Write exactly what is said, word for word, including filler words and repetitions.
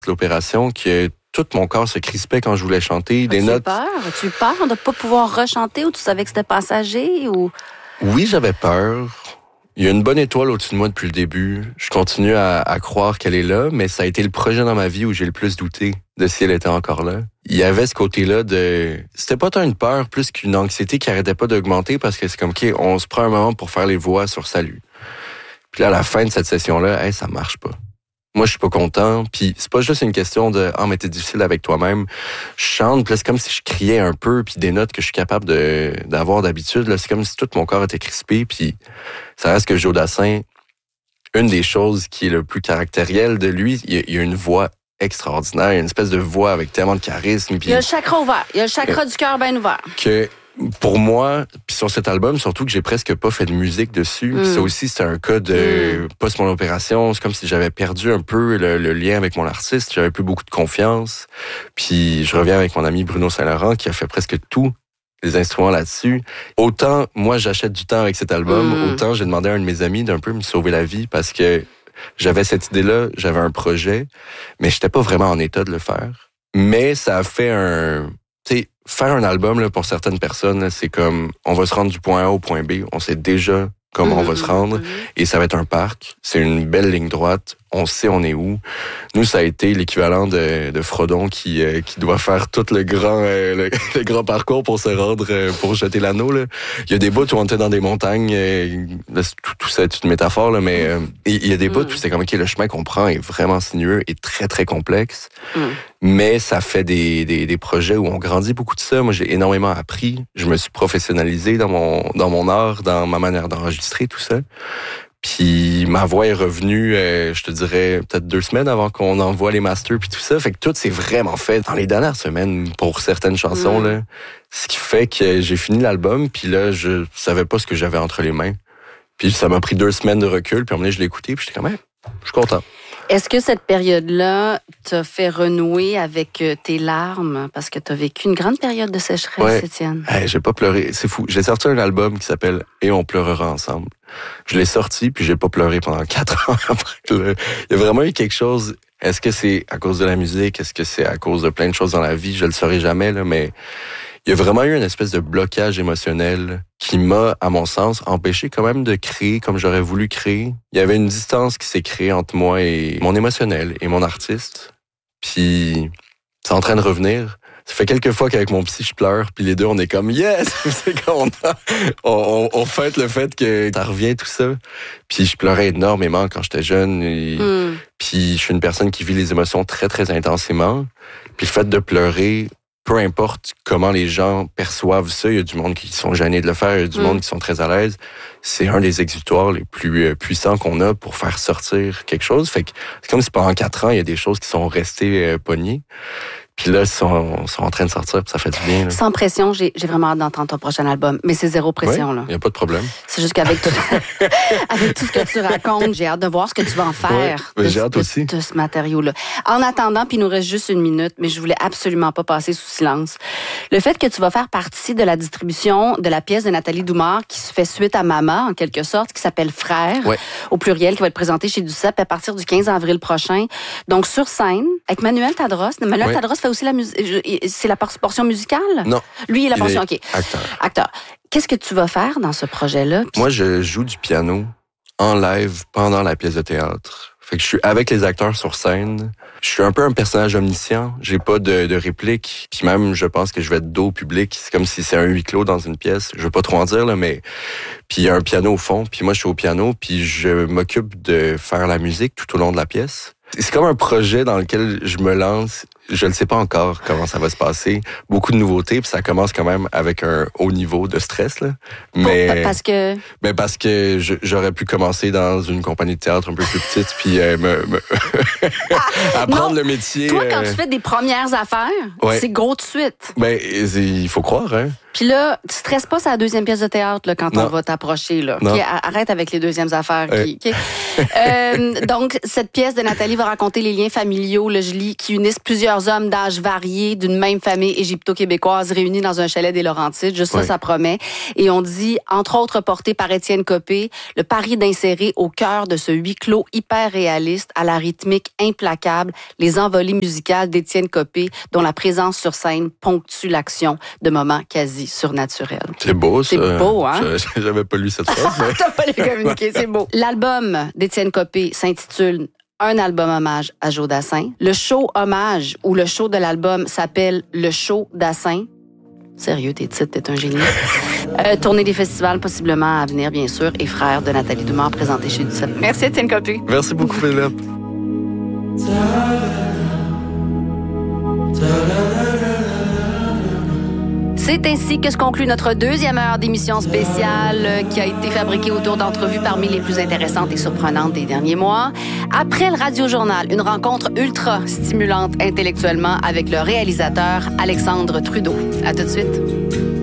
l'opération que tout mon corps se crispait quand je voulais chanter. Des As-tu notes. eu peur? As-tu eu peur de ne pas pouvoir rechanter ou tu savais que c'était passager? Ou... Oui, j'avais peur. Il y a une bonne étoile au-dessus de moi depuis le début. Je continue à, à croire qu'elle est là, mais ça a été le projet dans ma vie où j'ai le plus douté de si elle était encore là. Il y avait ce côté-là de... C'était pas tant une peur, plus qu'une anxiété qui arrêtait pas d'augmenter parce que c'est comme, OK, on se prend un moment pour faire les voix sur Salut. Puis là, à la fin de cette session-là, hey, ça marche pas. Moi, je suis pas content. Puis c'est pas juste une question de « Ah, mais t'es difficile avec toi-même ». Je chante, puis là, c'est comme si je criais un peu, puis des notes que je suis capable de d'avoir d'habitude. Là, c'est comme si tout mon corps était crispé. Puis ça reste que Joe Dassin, une des choses qui est le plus caractérielle de lui, il y a, il y a une voix extraordinaire, une espèce de voix avec tellement de charisme. Puis il y a le chakra ouvert. Il y a le chakra euh, du cœur bien ouvert. Que pour moi, puis sur cet album, surtout que j'ai presque pas fait de musique dessus. Mm. Puis ça aussi, c'était un cas de mm. post mon opération. C'est comme si j'avais perdu un peu le, le lien avec mon artiste. J'avais plus beaucoup de confiance. Puis je reviens avec mon ami Bruno Saint-Laurent qui a fait presque tous les instruments là-dessus. Autant moi, j'achète du temps avec cet album, mm. autant j'ai demandé à un de mes amis d'un peu me sauver la vie parce que j'avais cette idée-là, j'avais un projet, mais j'étais pas vraiment en état de le faire. Mais ça a fait un... Tu sais, faire un album, là, pour certaines personnes, là, c'est comme, on va se rendre du point A au point B, on sait déjà comment mmh, on va se rendre, mmh. et ça va être un parc, c'est une belle ligne droite, on sait on est où. Nous, ça a été l'équivalent de, de Frodon qui euh, qui doit faire tout le grand euh, le, le grand parcours pour se rendre, euh, pour jeter l'anneau. Là. Il y a des bouts où on était dans des montagnes, euh, là, tout, tout ça est une métaphore, là, mais euh, il y a des bouts mmh. où c'est comme, OK, le chemin qu'on prend est vraiment sinueux et très, très complexe. Mmh. Mais ça fait des, des, des projets où on grandit beaucoup de ça. Moi, j'ai énormément appris. Je me suis professionnalisé dans mon, dans mon art, dans ma manière d'enregistrer, tout ça. Puis ma voix est revenue, euh, je te dirais, peut-être deux semaines avant qu'on envoie les masters puis tout ça. Fait que tout s'est vraiment fait dans les dernières semaines pour certaines chansons. Mmh. Là. Ce qui fait que j'ai fini l'album, puis là, je savais pas ce que j'avais entre les mains. Puis ça m'a pris deux semaines de recul, puis à un moment donné, je l'ai écouté, puis j'étais quand même, je suis content. Est-ce que cette période-là t'a fait renouer avec tes larmes? Parce que t'as vécu une grande période de sécheresse, ouais. Étienne. Hey, j'ai pas pleuré, c'est fou. J'ai sorti un album qui s'appelle « Et on pleurera ensemble ». Je l'ai sorti, puis j'ai pas pleuré pendant quatre ans après. Il y a vraiment eu quelque chose... Est-ce que c'est à cause de la musique? Est-ce que c'est à cause de plein de choses dans la vie? Je le saurai jamais, là, mais... Il y a vraiment eu une espèce de blocage émotionnel qui m'a, à mon sens, empêché quand même de créer comme j'aurais voulu créer. Il y avait une distance qui s'est créée entre moi et mon émotionnel et mon artiste. Puis, c'est en train de revenir. Ça fait quelques fois qu'avec mon psy, je pleure, puis les deux, on est comme « Yes! » C'est qu'on a, on, on, on fête le fait que ça revient, tout ça. Puis je pleurais énormément quand j'étais jeune. Et, mm. Puis je suis une personne qui vit les émotions très, très intensément. Puis le fait de pleurer... Peu importe comment les gens perçoivent ça, il y a du monde qui sont gênés de le faire, il y a du mmh. monde qui sont très à l'aise. C'est un des exutoires les plus puissants qu'on a pour faire sortir quelque chose. Fait que c'est comme si pendant quatre ans, il y a des choses qui sont restées euh, pognées. Puis là, ils sont, sont en train de sortir, puis ça fait du bien. Là. Sans pression, j'ai, j'ai vraiment hâte d'entendre ton prochain album. Mais c'est zéro pression, ouais, là. Il n'y a pas de problème. C'est juste qu'avec tout, avec tout ce que tu racontes, j'ai hâte de voir ce que tu vas en faire ouais, de, j'ai hâte de, aussi. de ce matériau-là. En attendant, puis il nous reste juste une minute, mais je voulais absolument pas passer sous silence. Le fait que tu vas faire partie de la distribution de la pièce de Nathalie Doumard qui se fait suite à Mama, en quelque sorte, qui s'appelle Frère, ouais. au pluriel, qui va être présentée chez Duceppe à partir du quinze avril prochain. Donc, sur scène, avec Manuel Tadros. Manuel ouais. Tadros fait aussi la musique. C'est la portion musicale? Non. Lui, il est la portion, OK. Acteur. Acteur. Qu'est-ce que tu vas faire dans ce projet-là? Moi, je joue du piano en live pendant la pièce de théâtre. Fait que je suis avec les acteurs sur scène. Je suis un peu un personnage omniscient. J'ai pas de, de réplique. Puis même, je pense que je vais être dos au public. C'est comme si c'est un huis clos dans une pièce. Je veux pas trop en dire, là, mais... Puis il y a un piano au fond. Puis moi, je suis au piano. Puis je m'occupe de faire la musique tout au long de la pièce. C'est comme un projet dans lequel je me lance. Je ne sais pas encore comment ça va se passer. Beaucoup de nouveautés, puis ça commence quand même avec un haut niveau de stress, là. Mais Pour, parce que mais parce que je, j'aurais pu commencer dans une compagnie de théâtre un peu plus petite, puis euh, me, me apprendre non, le métier. Toi, quand euh... tu fais des premières affaires, ouais. c'est gros de suite. Ben, il faut croire, hein. Puis là, tu stresses pas sa deuxième pièce de théâtre là, quand non. on va t'approcher. Là. Okay, arrête avec les deuxièmes affaires. Ouais. Qui, okay. euh, donc, cette pièce de Nathalie va va raconter les liens familiaux, là, je lis, qui unissent plusieurs hommes d'âge variés d'une même famille égypto-québécoise réunis dans un chalet des Laurentides. Juste oui. ça, ça promet. Et on dit, entre autres, porté par Étienne Copé, le pari d'insérer au cœur de ce huis clos hyper réaliste, à la rythmique implacable, les envolées musicales d'Étienne Copé, dont la présence sur scène ponctue l'action de moments quasi surnaturels. C'est beau, ça. C'est beau, hein? Je, j'avais pas lu cette phrase, mais... T'as pas lu communiqué, c'est beau. L'album d'Étienne Copé s'intitule Un album hommage à Joe Dassin. Le show hommage ou le show de l'album s'appelle Le show Dassin. Sérieux, tes titres, t'es un génie. Euh, tournée des festivals possiblement à venir, bien sûr, et Frères de Nathalie Doumard présenté chez Duceppe. Merci Étienne Copé. Merci beaucoup, Philippe. C'est ainsi que se conclut notre deuxième heure d'émission spéciale qui a été fabriquée autour d'entrevues parmi les plus intéressantes et surprenantes des derniers mois. Après le Radio-Journal, une rencontre ultra stimulante intellectuellement avec le réalisateur Alexandre Trudeau. À tout de suite.